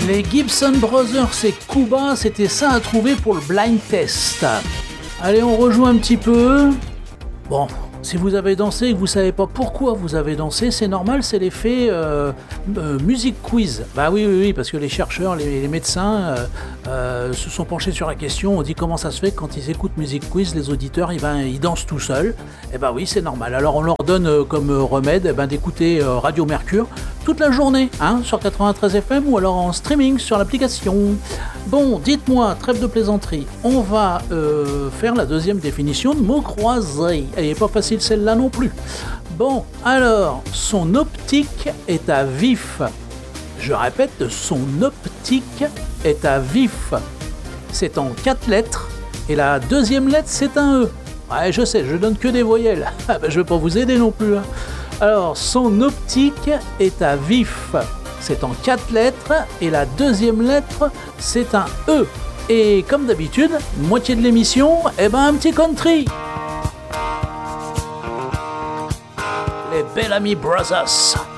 Les Gibson Brothers et Kuba, c'était ça à trouver pour le blind test. Allez, on rejoue un petit peu. Bon, si vous avez dansé et que vous savez pas pourquoi vous avez dansé, c'est normal, c'est l'effet music quiz. Bah oui, parce que les chercheurs, les médecins se sont penchés sur la question. On dit comment ça se fait que quand ils écoutent music quiz, les auditeurs, ils dansent tout seuls. Et bah oui, c'est normal. Alors on leur donne comme remède d'écouter Radio Mercure toute la journée, sur 93 FM ou alors en streaming sur l'application. Bon, dites-moi, trêve de plaisanterie, on va faire la deuxième définition de mot croisé. Elle n'est pas facile celle-là non plus. Bon, alors, son optique est à vif. Je répète, son optique est à vif. C'est en 4 lettres et la deuxième lettre c'est un E. Ouais, je sais, je donne que des voyelles. Je vais pas vous aider non plus. Alors, son optique est à vif. C'est en 4 lettres et la deuxième lettre, c'est un E. Et comme d'habitude, moitié de l'émission, un petit country. Les Bellamy Brothers.